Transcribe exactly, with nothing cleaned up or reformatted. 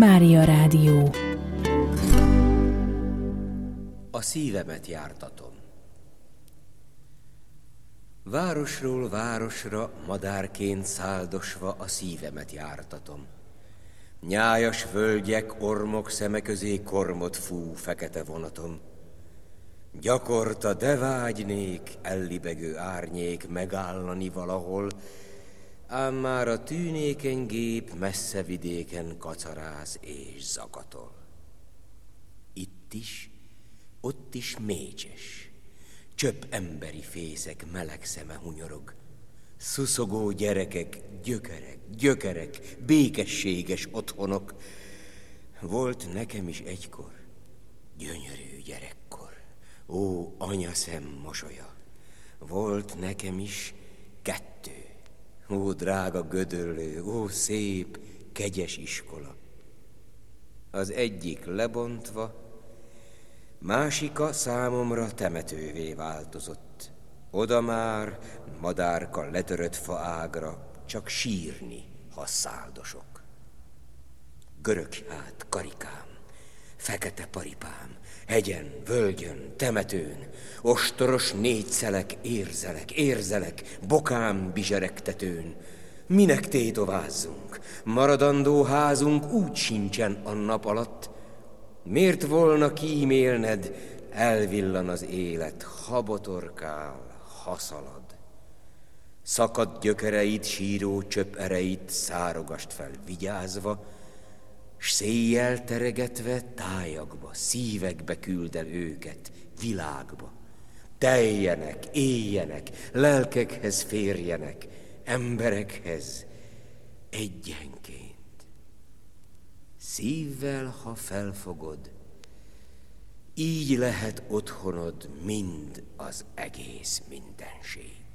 Mária Rádió. A szívemet jártatom. Városról városra madárként száldosva a szívemet jártatom. Nyájas völgyek, ormok szeme közé kormot fú fekete vonatom. Gyakorta de vágynék, ellibegő árnyék megállani valahol, ám már a tűnékeny gép messze vidéken kacaráz és zakatol. Itt is, ott is mécses, csöpp emberi fészek meleg szeme hunyorog. Szuszogó gyerekek, gyökerek, gyökerek, békességes otthonok. Volt nekem is egykor gyönyörű gyerekkor, ó, anyaszem mosolya. Volt nekem is kettő, ó, drága gödöllő, ó, szép, kegyes iskola. Az egyik lebontva, másika számomra temetővé változott. Oda már madárka letörött faágra csak sírni, ha száldosok. Görög hát karikám, fekete paripám, hegyen, völgyön, temetőn, ostoros négyszelek, érzelek, érzelek, bokám bizseregtetőn. Minek tétovázzunk, maradandó házunk úgy sincsen a nap alatt. Miért volna kímélned, elvillan az élet, ha botorkál, ha szalad. Szakadt gyökereit, síró csöpp ereit szárogast fel vigyázva, s széjjel teregetve tájakba, szívekbe küld el őket, világba. Teljenek, éljenek, lelkekhez férjenek, emberekhez egyenként. Szívvel, ha felfogod, így lehet otthonod mind az egész mindenség.